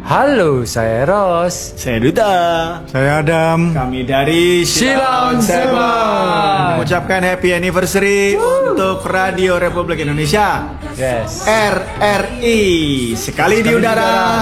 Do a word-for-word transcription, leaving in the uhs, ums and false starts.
Halo, saya Ros. Saya Duta. Saya Adam. Kami dari Silang Seman. Mengucapkan happy anniversary Woo. Untuk Radio Republik Indonesia. Yes. R R I. Sekali, Sekali di udara,